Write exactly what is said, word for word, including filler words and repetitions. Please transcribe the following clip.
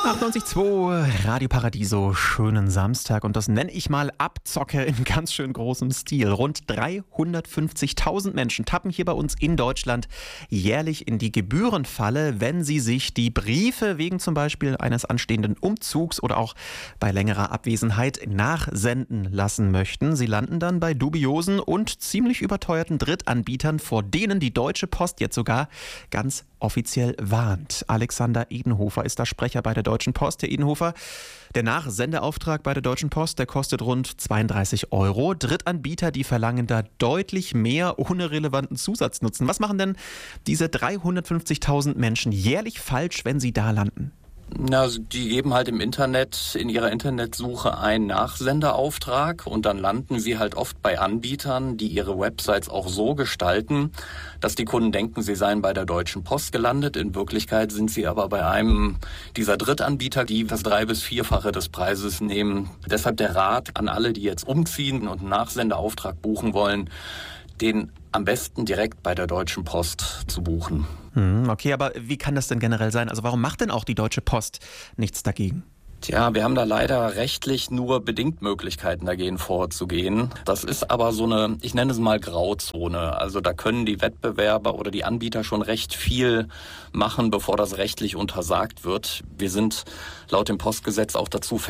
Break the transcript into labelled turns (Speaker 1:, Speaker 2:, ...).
Speaker 1: achtundneunzig Komma zwei Radio Paradiso, schönen Samstag, und das nenne ich mal Abzocke in ganz schön großem Stil. Rund dreihundertfünfzigtausend Menschen tappen hier bei uns in Deutschland jährlich in die Gebührenfalle, wenn sie sich die Briefe wegen zum Beispiel eines anstehenden Umzugs oder auch bei längerer Abwesenheit nachsenden lassen möchten. Sie landen dann bei dubiosen und ziemlich überteuerten Drittanbietern, vor denen die Deutsche Post jetzt sogar ganz offiziell warnt. Alexander Edenhofer ist da Sprecher bei der Deutschen Post. Herr Edenhofer, der Nachsendeauftrag bei der Deutschen Post, der kostet rund zweiunddreißig Euro. Drittanbieter, die verlangen da deutlich mehr ohne relevanten Zusatznutzen. Was machen denn diese dreihundertfünfzigtausend Menschen jährlich falsch, wenn sie da landen?
Speaker 2: Na, also die geben halt im Internet, in ihrer Internetsuche einen Nachsendeauftrag und dann landen sie halt oft bei Anbietern, die ihre Websites auch so gestalten, dass die Kunden denken, sie seien bei der Deutschen Post gelandet. In Wirklichkeit sind sie aber bei einem dieser Drittanbieter, die das drei- bis vierfache des Preises nehmen. Deshalb der Rat an alle, die jetzt umziehen und einen Nachsendeauftrag buchen wollen, den am besten direkt bei der Deutschen Post zu buchen.
Speaker 1: Hm, okay, aber wie kann das denn generell sein? Also warum macht denn auch die Deutsche Post nichts dagegen?
Speaker 2: Tja, wir haben da leider rechtlich nur bedingt Möglichkeiten, dagegen vorzugehen. Das ist aber so eine, ich nenne es mal Grauzone. Also da können die Wettbewerber oder die Anbieter schon recht viel machen, bevor das rechtlich untersagt wird. Wir sind laut dem Postgesetz auch dazu